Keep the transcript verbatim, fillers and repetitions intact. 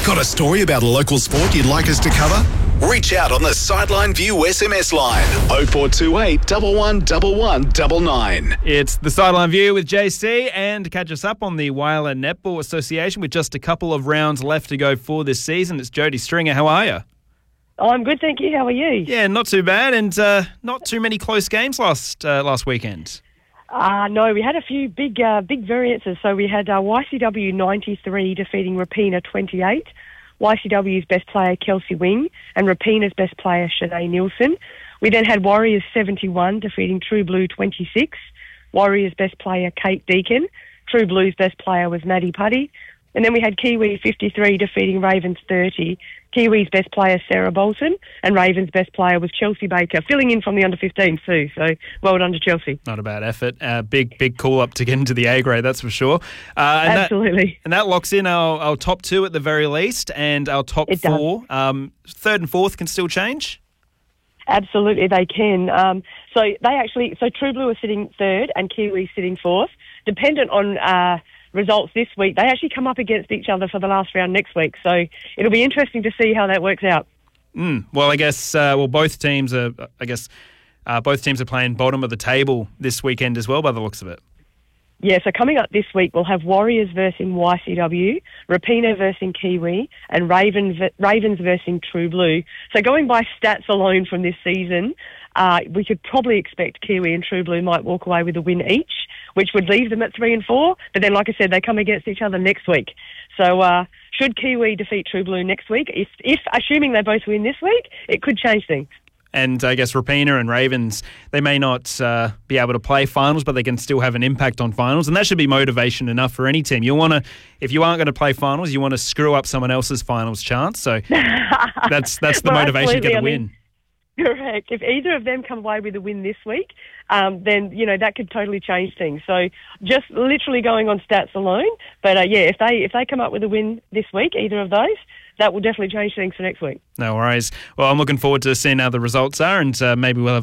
Got a story about a local sport you'd like us to cover? Reach out on the Sideline View S M S line oh four two eight, one one one one nine nine. It's the Sideline View with J C, and to catch us up on the Whyalla Netball Association with just a couple of rounds left to go for this season, it's Jodie Stringer. How are you? Oh, I'm good, thank you. How are you? Yeah, not too bad, and uh, not too many close games last uh, last weekend. Uh, no, we had a few big uh, big variances. So we had uh, Y C W ninety-three defeating Rapina twenty-eight, Y C W's best player Kelsey Wing, and Rapina's best player Shanae Nielsen. We then had Warriors seventy-one defeating True Blue twenty-six, Warriors best player Kate Deacon, True Blue's best player was Maddie Putty, and then we had Kiwi fifty-three defeating Ravens thirty, Kiwi's best player Sarah Bolton, and Ravens' best player was Chelsea Baker, filling in from the under fifteens too, so well done to Chelsea. Not a bad effort. Uh, big, big call-up to get into the A grade, that's for sure. Uh, and Absolutely. That, and that locks in our, our top two at the very least, and our top It four. Um, third and fourth can still change? Absolutely, they can. Um, so they actually, so True Blue are sitting third and Kiwi sitting fourth. Dependent on uh, results this week, they actually come up against each other for the last round next week. So it'll be interesting to see how that works out. Mm, well, I guess uh, well both teams are. I guess uh, both teams are playing bottom of the table this weekend as well, by the looks of it. Yeah, so coming up this week, we'll have Warriors versus Y C W, Rapina versus Kiwi, and Ravens Ravens versus True Blue. So going by stats alone from this season, uh, we could probably expect Kiwi and True Blue might walk away with a win each, which would leave them at three and four. But then, like I said, they come against each other next week. So uh, should Kiwi defeat True Blue next week, if, if assuming they both win this week, it could change things. And I guess Rapina and Ravens, they may not uh, be able to play finals, but they can still have an impact on finals. And that should be motivation enough for any team. You want to, if you aren't going to play finals, you want to screw up someone else's finals chance. So that's that's the well, motivation to get I a win. Mean, correct. If either of them come away with a win this week, um, then, you know, that could totally change things. So just literally going on stats alone. But, uh, yeah, if they if they come up with a win this week, either of those, that will definitely change things for next week. No worries. Well, I'm looking forward to seeing how the results are, and uh, maybe we'll have